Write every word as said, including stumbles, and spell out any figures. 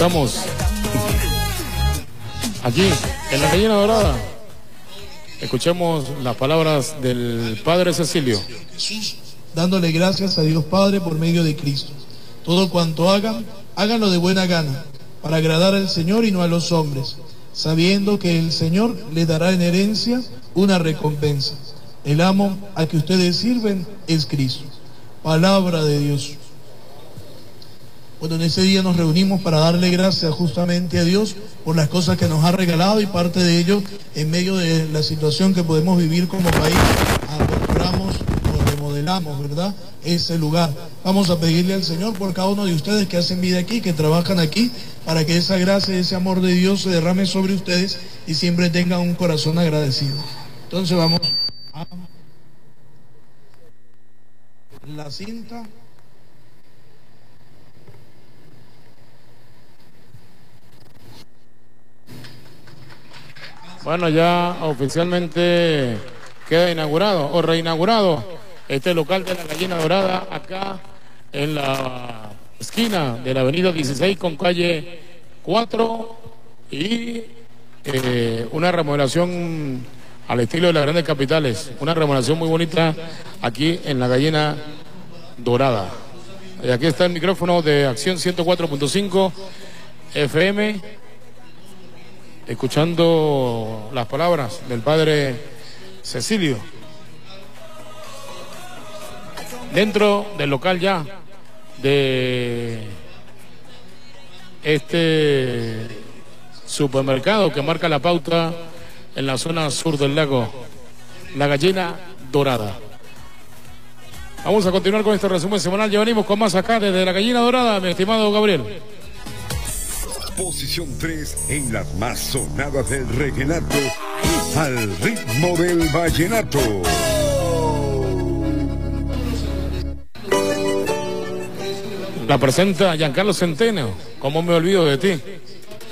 Estamos aquí en la Gallina Dorada. Escuchemos las palabras del Padre Cecilio. Dándole gracias a Dios Padre por medio de Cristo. Todo cuanto hagan, háganlo de buena gana, para agradar al Señor y no a los hombres, sabiendo que el Señor les dará en herencia una recompensa. El amo a que ustedes sirven es Cristo. Palabra de Dios. Bueno, en ese día nos reunimos para darle gracias justamente a Dios por las cosas que nos ha regalado, y parte de ello en medio de la situación que podemos vivir como país, aperturamos o remodelamos, ¿verdad?, ese lugar. Vamos a pedirle al Señor por cada uno de ustedes que hacen vida aquí, que trabajan aquí, para que esa gracia y ese amor de Dios se derrame sobre ustedes y siempre tengan un corazón agradecido. Entonces vamos a la cinta. Bueno, ya oficialmente queda inaugurado o reinaugurado este local de la Gallina Dorada, acá en la esquina de la avenida dieciséis con calle cuatro, y eh, una remodelación al estilo de las grandes capitales, una remodelación muy bonita aquí en la Gallina Dorada. Y aquí está el micrófono de Acción ciento cuatro punto cinco F M, escuchando las palabras del Padre Cecilio. Dentro del local ya de este supermercado que marca la pauta en la zona sur del lago, la Gallina Dorada. Vamos a continuar con este resumen semanal. Ya venimos con más acá desde la Gallina Dorada, mi estimado Gabriel. Posición tres en las más sonadas del reguenato, al ritmo del vallenato. La presenta Giancarlo Centeno, ¿cómo me olvido de ti?